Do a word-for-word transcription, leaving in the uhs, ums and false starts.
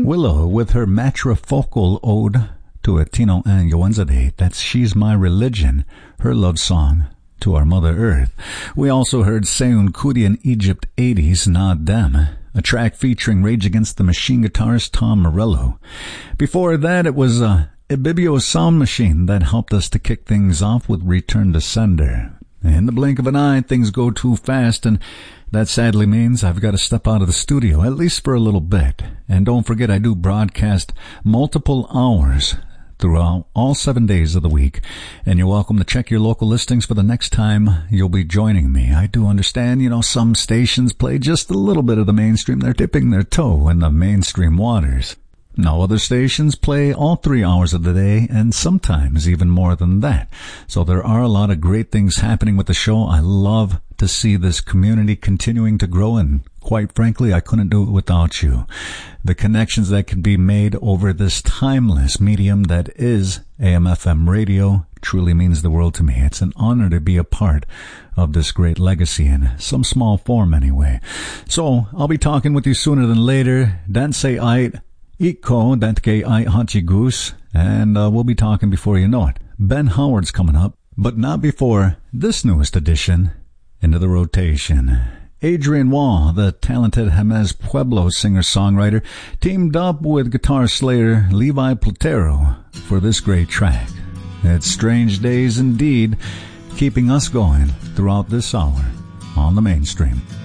Willow with her matrifocal ode to a Tino and Yoenzade. That's She's My Religion, her love song to our Mother Earth. We also heard Seun Kuti and Egypt eighties, Not Them, a track featuring Rage Against the Machine guitarist Tom Morello. Before that, it was uh, Ibibio Sound Machine that helped us to kick things off with Return to Sender. In the blink of an eye, things go too fast, and that sadly means I've got to step out of the studio, at least for a little bit. And don't forget, I do broadcast multiple hours throughout all seven days of the week, and you're welcome to check your local listings for the next time you'll be joining me. I do understand, you know, some stations play just a little bit of the mainstream. They're dipping their toe in the mainstream waters. Now, other stations play all three hours of the day, and sometimes even more than that. So there are a lot of great things happening with the show. I love to see this community continuing to grow, and quite frankly, I couldn't do it without you. The connections that can be made over this timeless medium that is A M F M radio truly means the world to me. It's an honor to be a part of this great legacy in some small form anyway. So I'll be talking with you sooner than later. Dance ait. Iko, Dantke I Hachi Goose, and uh, we'll be talking before you know it. Ben Howard's coming up, but not before this newest addition into the rotation. Adrian Wall, the talented Jemez Pueblo singer-songwriter, teamed up with guitar slayer Levi Platero for this great track. It's Strange Days indeed, keeping us going throughout this hour on the mainstream.